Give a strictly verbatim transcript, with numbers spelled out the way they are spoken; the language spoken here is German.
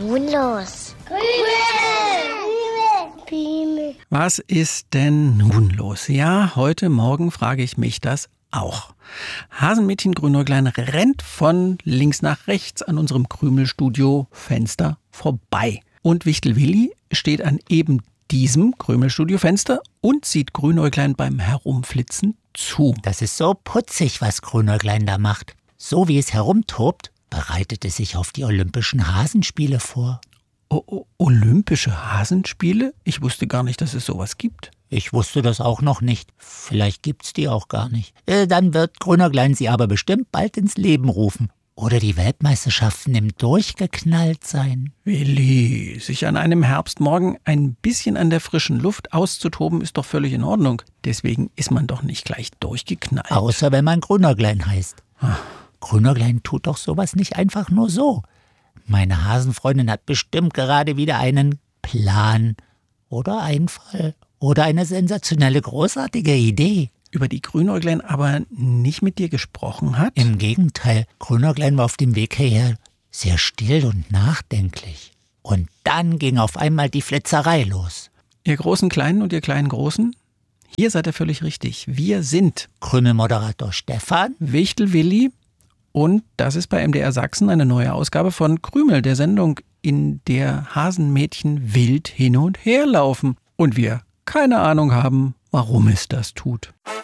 nun los? Krümel! Krümel! Was ist denn nun los? Ja, heute Morgen frage ich mich das auch. Hasenmädchen Grünäuglein rennt von links nach rechts an unserem Krümelstudio-Fenster vorbei. Und Wichtel Willi steht an eben diesem Krümelstudio-Fenster und sieht Grünäuglein beim Herumflitzen zu. Das ist so putzig, was Grünäuglein da macht. So wie es herumtobt, bereitet es sich auf die Olympischen Hasenspiele vor. O- o- Olympische Hasenspiele? Ich wusste gar nicht, dass es sowas gibt. Ich wusste das auch noch nicht. Vielleicht gibt's die auch gar nicht. Äh, dann wird Grünäuglein sie aber bestimmt bald ins Leben rufen. Oder die Weltmeisterschaften im Durchgeknalltsein. Willi, sich an einem Herbstmorgen ein bisschen an der frischen Luft auszutoben, ist doch völlig in Ordnung. Deswegen ist man doch nicht gleich durchgeknallt. Außer wenn man Grünäuglein heißt. Ach. Grünäuglein tut doch sowas nicht einfach nur so. Meine Hasenfreundin hat bestimmt gerade wieder einen Plan oder Einfall oder eine sensationelle, großartige Idee. Über die Grünäuglein aber nicht mit dir gesprochen hat? Im Gegenteil, Grünäuglein war auf dem Weg hierher sehr still und nachdenklich. Und dann ging auf einmal die Flitzerei los. Ihr großen Kleinen und ihr kleinen Großen? Hier seid ihr völlig richtig. Wir sind Krümelmoderator Stefan, Wichtel Willi und das ist bei M D R Sachsen eine neue Ausgabe von Krümel, der Sendung, in der Hasenmädchen wild hin und her laufen und wir keine Ahnung haben, warum es das tut.